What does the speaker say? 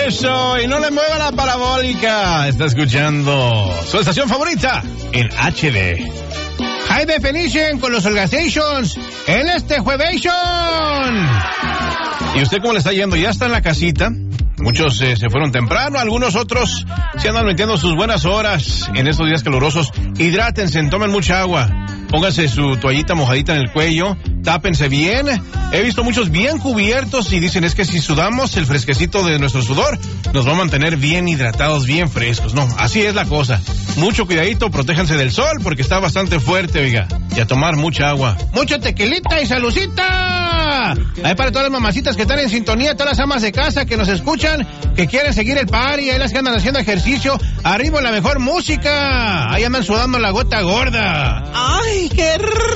Eso, y no le mueva la parabólica. Está escuchando su estación favorita en HD. High Definition con los Holgazations en este Juevation. ¿Y usted cómo le está yendo? ¿Ya está en la casita? Muchos se fueron temprano, algunos otros se andan metiendo sus buenas horas en estos días calurosos. Hidrátense, tomen mucha agua. Pónganse su toallita mojadita en el cuello, tápense bien. He visto muchos bien cubiertos y dicen es que si sudamos, el fresquecito de nuestro sudor nos va a mantener bien hidratados, bien frescos. No, así es la cosa. Mucho cuidadito, protéjanse del sol porque está bastante fuerte, oiga. Y a tomar mucha agua. ¡Mucho tequilita y salucita! Ahí para todas las mamacitas que están en sintonía, todas las amas de casa que nos escuchan, que quieren seguir el party, ahí las que andan haciendo ejercicio. Arriba la mejor música. Ahí andan sudando la gota gorda. ¡Ay, qué